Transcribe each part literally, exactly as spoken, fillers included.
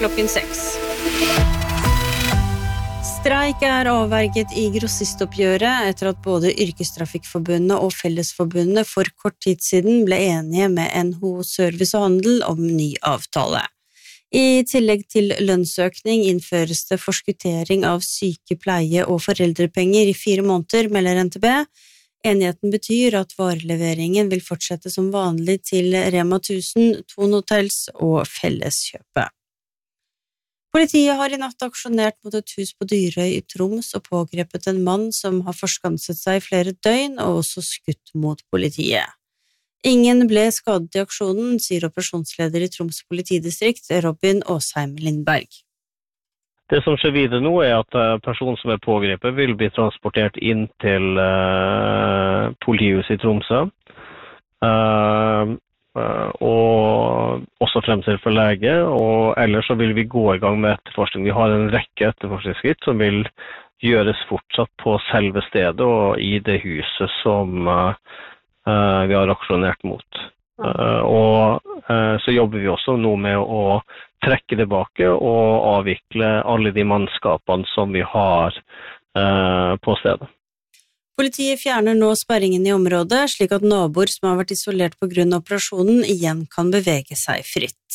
klokken seks. Streik er avverget i grossistoppgjøret etter at både Yrkestrafikkforbundet og Fellesforbundet for kort tid siden ble enige med N H O Service og Handel om ny avtale. I tillegg til lønnsøkning innføres det forskuttering av sykepleie og foreldrepenger i fire måneder, melder N T B. Enigheten betyr at vareleveringen vil fortsette som vanlig til Rema tusen, Thon Hotels og Felleskjøpet. Politiet har i natt aksjonert mot et hus på Dyrøy i Troms og pågrepet en mann som har forskanset seg i flere døgn og også skutt mot politiet. Ingen ble skadet i aksjonen, sier operasjonsleder i Troms politidistrikt, Robin Åsheim Lindberg. Det som skjer videre nå er at personen som er pågrepet vil bli transportert inn til uh, politihuset i Tromsø. Uh, Uh, og også fremstilt for lege, og ellers så vil vi gå i gang med etterforskning. Vi har en rekke etterforskningsskritt som vil gjøres fortsatt på selve stedet og i det huset som uh, uh, vi har aksjonert mot. Uh, og uh, så jobber vi også nå med å trekke tilbake og avvikle alle de mannskapene som vi har uh, på stedet. Politiet fjerner nå sperringen i området, slik at naboer som har vært isolert på grunn av operasjonen igjen kan bevege seg fritt.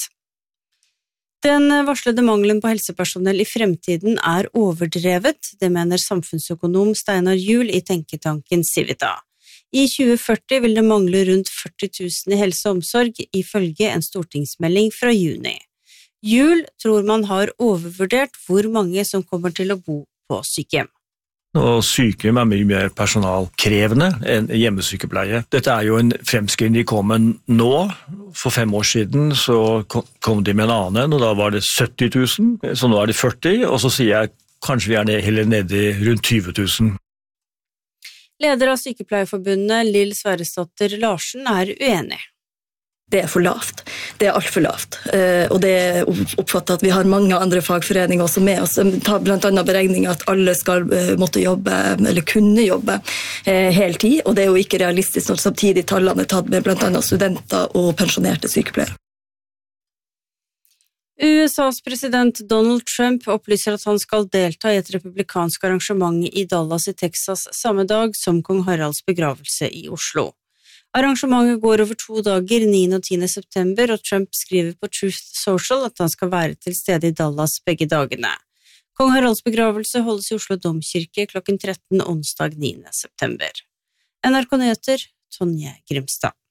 Den varslede mangelen på helsepersonell i fremtiden er overdrevet, det mener samfunnsøkonom Steinar Juel i tenketanken Civita. I tjue førti vil det mangle rundt førti tusen i helse og omsorg, ifølge en stortingsmelding fra juni. Juel tror man har overvurdert hvor mange som kommer til å bo på sykehjem. Og sykehjem er mye mer personalkrevende enn hjemmesykepleie. Dette er jo en fremskrivning de kom med nå. For fem år siden så kom de med en annen, og da var det sytti tusen, så nå er det førti, og så sier jeg kanskje vi er ned, heller nede i rundt tyve tusen. Leder av Sykepleierforbundet, Lill Sverresdatter Larsen, er uenig. Det er for lavt. Det er alt for lavt. Og det er oppfattet at vi har mange andre fagforeninger også med oss. Ta blant annet beregninger at alle skal måtte jobbe, eller kunne jobbe hele tid, og det er jo ikke realistisk når samtidig tallene er tatt med blant annet studenter og pensjonerte sykepleiere. U S A's president Donald Trump opplyser at han skal delta i et republikansk arrangement i Dallas i Texas samme dag som kong Haralds begravelse i Oslo. Arrangementet går over to dager, niende og tiende september, og Trump skriver på Truth Social at han skal være til stede i Dallas begge dagene. Kong Haralds begravelse holdes i Oslo Domkirke klokken tretten onsdag niende september. N R K Nyheter, Tonje Grimstad.